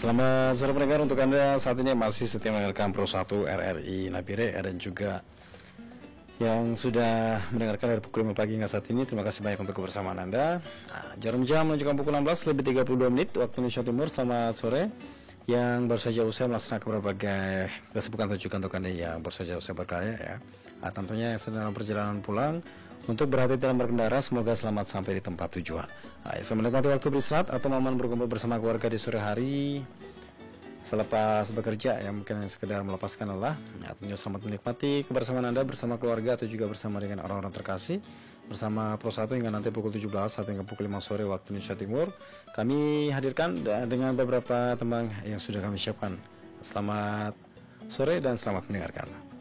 Selamat sore pendengar, untuk Anda saat ini masih setia mendengarkan Pro 1 RRI Nabire dan juga yang sudah mendengarkan dari pukul 5 pagi hingga saat ini. Terima kasih banyak untuk kebersamaan Anda. Jarum jam menunjukkan pukul 16 lebih 32 menit waktu Indonesia Timur. Selamat sore. Yang baru saja usai melaksanakan berbagai kesibukan tujuan untuk Anda yang baru saja usai berkarya ya. Tentunya yang sedang dalam perjalanan pulang, untuk berhati dalam berkendara, semoga selamat sampai di tempat tujuan. Selamat menikmati waktu beristirahat atau momen berkumpul bersama keluarga di sore hari selepas bekerja yang mungkin sekedar melepaskan lelah. Tentunya selamat menikmati kebersamaan Anda bersama keluarga atau juga bersama dengan orang-orang terkasih bersama Pro 1 hingga nanti pukul 17 sampai hingga pukul 5 sore waktu Indonesia Timur. Kami hadirkan dengan beberapa tembang yang sudah kami siapkan. Selamat sore dan selamat mendengarkan.